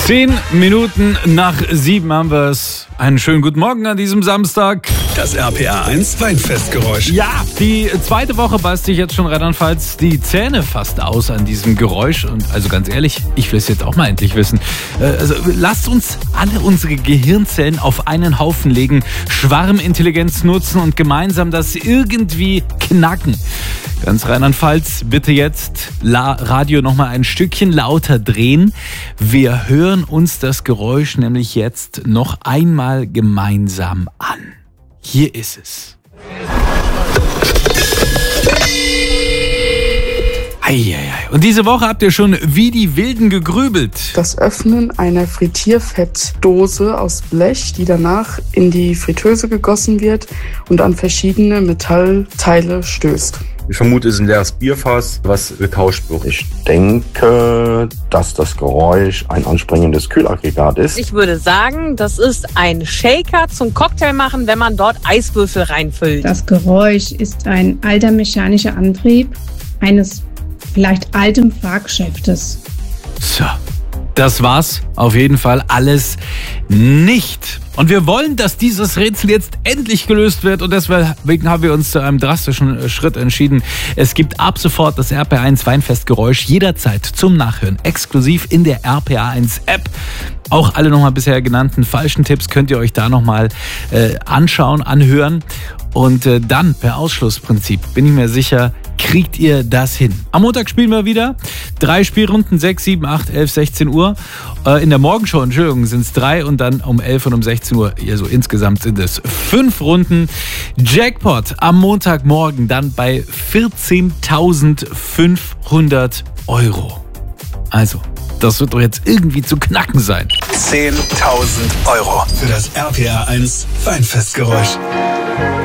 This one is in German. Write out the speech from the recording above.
7:10 haben wir es. Einen schönen guten Morgen an diesem Samstag. Das RPA 1 Weinfestgeräusch. Ja, die zweite Woche beißt sich jetzt schon rheinland-pfalz die Zähne fast aus an diesem Geräusch. Und also ganz ehrlich, ich will es jetzt auch mal endlich wissen. Also lasst uns alle unsere Gehirnzellen auf einen Haufen legen, Schwarmintelligenz nutzen und gemeinsam das irgendwie knacken. Ganz Rheinland-Pfalz, bitte jetzt Radio nochmal ein Stückchen lauter drehen. Wir hören uns das Geräusch nämlich jetzt noch einmal gemeinsam an. Hier ist es. Eieiei. Und diese Woche habt ihr schon wie die Wilden gegrübelt. Das Öffnen einer Frittierfettdose aus Blech, die danach in die Fritteuse gegossen wird und an verschiedene Metallteile stößt. Ich vermute, es ist ein leeres Bierfass, was getauscht wird. Ich denke, dass das Geräusch ein anspringendes Kühlaggregat ist. Ich würde sagen, das ist ein Shaker zum Cocktail machen, wenn man dort Eiswürfel reinfüllt. Das Geräusch ist ein alter mechanischer Antrieb eines vielleicht alten Fahrgeschäftes. So, das war's auf jeden Fall alles nicht. Und wir wollen, dass dieses Rätsel jetzt endlich gelöst wird und deswegen haben wir uns zu einem drastischen Schritt entschieden. Es gibt ab sofort das RPA 1 Weinfestgeräusch jederzeit zum Nachhören, exklusiv in der RPA 1 App. Auch alle nochmal bisher genannten falschen Tipps könnt ihr euch da nochmal anschauen, anhören und dann per Ausschlussprinzip, bin ich mir sicher, kriegt ihr das hin. Am Montag spielen wir wieder 3 Spielrunden, 6, 7, 8, 11, 16 Uhr. In der Morgenshow, Entschuldigung, sind es 3 und dann um 11 und um 16 Uhr, also insgesamt sind es 5 Runden. Jackpot am Montagmorgen dann bei 14.500 €. Also, das wird doch jetzt irgendwie zu knacken sein. 10.000 € für das RPA 1 Weinfestgeräusch.